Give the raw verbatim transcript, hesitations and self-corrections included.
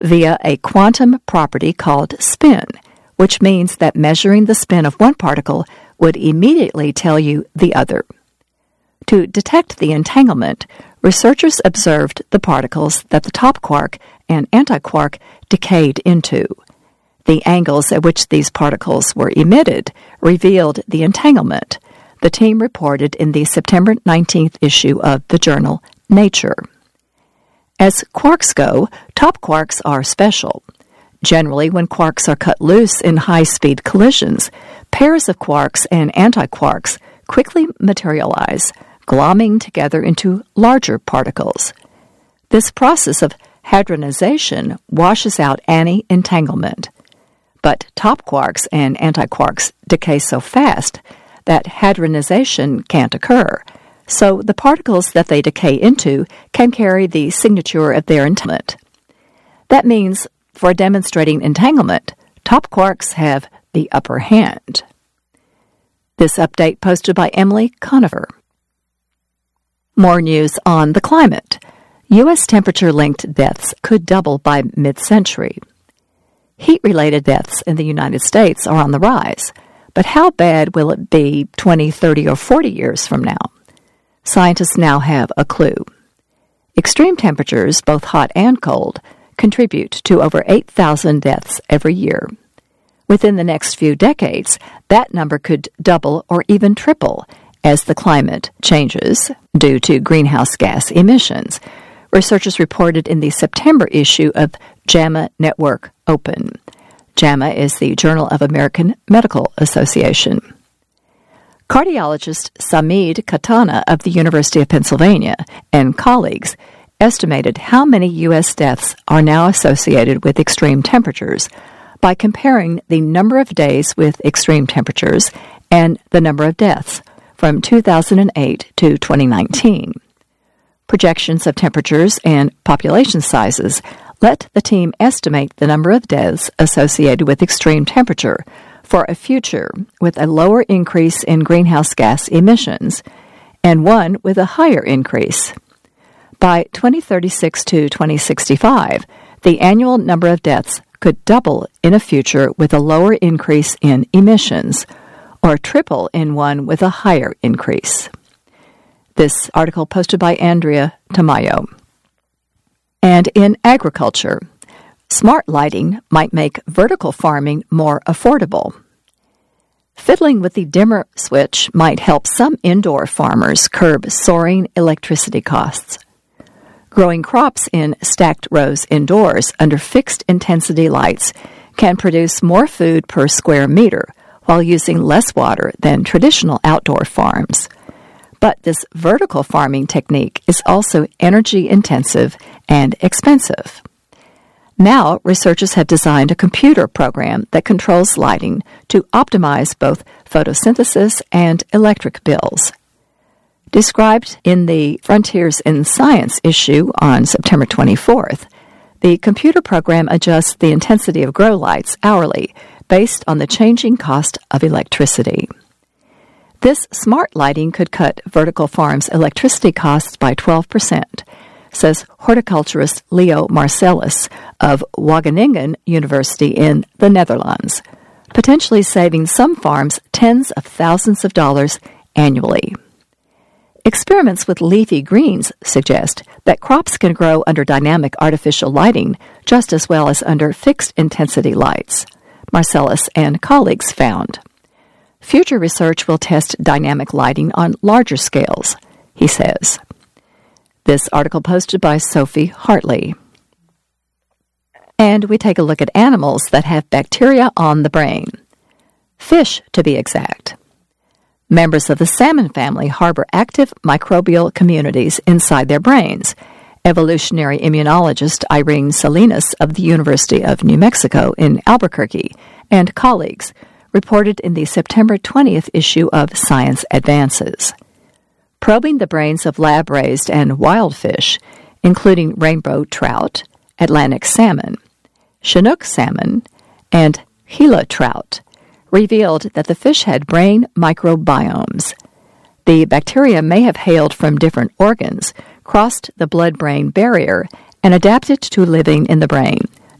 via a quantum property called spin, which means that measuring the spin of one particle would immediately tell you the other. To detect the entanglement, researchers observed the particles that the top quark and antiquark decayed into. The angles at which these particles were emitted revealed the entanglement, the team reported in the September nineteenth issue of the journal Nature. As quarks go, top quarks are special. Generally, when quarks are cut loose in high-speed collisions, pairs of quarks and antiquarks quickly materialize, glomming together into larger particles. This process of hadronization washes out any entanglement. But top quarks and antiquarks decay so fast that hadronization can't occur, so the particles that they decay into can carry the signature of their entanglement. That means, for demonstrating entanglement, top quarks have the upper hand. This update posted by Emily Conover. More news on the climate. U S temperature-linked deaths could double by mid-century. Heat-related deaths in the United States are on the rise, but how bad will it be twenty, thirty, or forty years from now? Scientists now have a clue. Extreme temperatures, both hot and cold, contribute to over eight thousand deaths every year. Within the next few decades, that number could double or even triple as the climate changes due to greenhouse gas emissions, researchers reported in the September issue of JAMA Network Open. JAMA is the Journal of American Medical Association. Cardiologist Samid Katana of the University of Pennsylvania and colleagues estimated how many U S deaths are now associated with extreme temperatures by comparing the number of days with extreme temperatures and the number of deaths from two thousand eight to twenty nineteen. Projections of temperatures and population sizes let the team estimate the number of deaths associated with extreme temperature for a future with a lower increase in greenhouse gas emissions and one with a higher increase. By twenty thirty-six to twenty sixty-five, the annual number of deaths could double in a future with a lower increase in emissions, or triple in one with a higher increase. This article posted by Andrea Tamayo. And in agriculture, smart lighting might make vertical farming more affordable. Fiddling with the dimmer switch might help some indoor farmers curb soaring electricity costs. Growing crops in stacked rows indoors under fixed intensity lights can produce more food per square meter while using less water than traditional outdoor farms. But this vertical farming technique is also energy intensive and expensive. Now, researchers have designed a computer program that controls lighting to optimize both photosynthesis and electric bills. Described in the Frontiers in Science issue on September twenty-fourth, the computer program adjusts the intensity of grow lights hourly based on the changing cost of electricity. This smart lighting could cut vertical farms' electricity costs by twelve percent, says horticulturist Leo Marcellus of Wageningen University in the Netherlands, potentially saving some farms tens of thousands of dollars annually. Experiments with leafy greens suggest that crops can grow under dynamic artificial lighting just as well as under fixed-intensity lights, Marcellus and colleagues found. Future research will test dynamic lighting on larger scales, he says. This article posted by Sophie Hartley. And we take a look at animals that have bacteria on the brain. Fish, to be exact. Members of the salmon family harbor active microbial communities inside their brains, evolutionary immunologist Irene Salinas of the University of New Mexico in Albuquerque and colleagues reported in the September twentieth issue of Science Advances. Probing the brains of lab-raised and wild fish, including rainbow trout, Atlantic salmon, Chinook salmon, and Gila trout, revealed that the fish had brain microbiomes. The bacteria may have hailed from different organs, crossed the blood-brain barrier, and adapted to living in the brain.